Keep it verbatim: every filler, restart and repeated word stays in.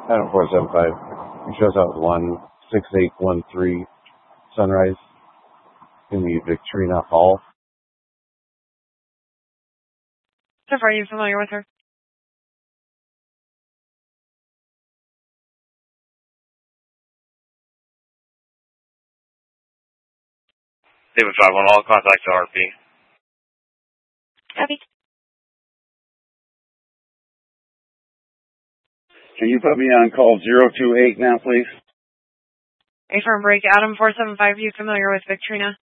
Adam four seven five. It shows out one six eight one three Sunrise in the Victorina Hall. So far, are you familiar with her? seven five one, all contact to R P. Copy. Can you put me on call zero two eight now, please? A firm break. Adam four seven five, are you familiar with Victorina?